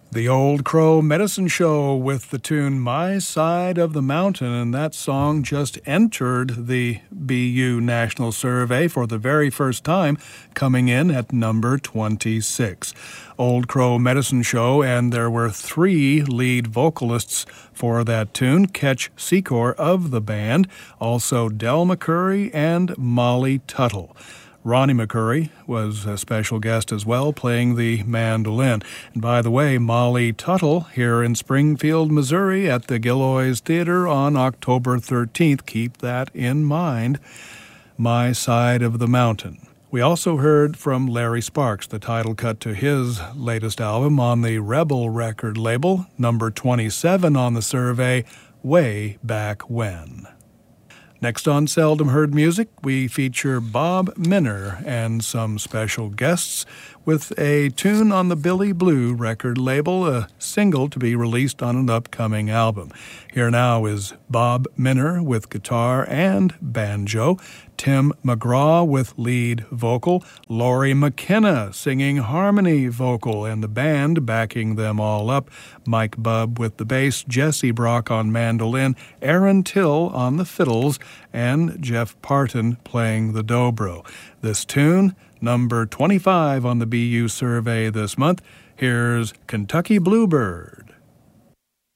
The Old Crow Medicine Show with the tune My Side of the Mountain, and that song just entered the BU National Survey for the very first time, coming in at number 26. Old Crow Medicine Show, and there were 3 lead vocalists for that tune, Ketch Secor of the band, also Del McCoury and Molly Tuttle. Ronnie McCoury was a special guest as well, playing the mandolin. And by the way, Molly Tuttle here in Springfield, Missouri at the Gilloys Theater on October 13th. Keep that in mind. My Side of the Mountain. We also heard from Larry Sparks, the title cut to his latest album on the Rebel record label, number 27 on the survey, Way Back When. Next on Seldom Heard Music, we feature Bob Minner and some special guests with a tune on the Billy Blue record label, a single to be released on an upcoming album. Here now is Bob Minner with guitar and banjo, Tim McGraw with lead vocal, Lori McKenna singing harmony vocal, and the band backing them all up, Mike Bubb with the bass, Jesse Brock on mandolin, Aaron Till on the fiddles, and Jeff Parton playing the dobro. This tune, number 25 on the BU survey this month. Here's Kentucky Bluebird.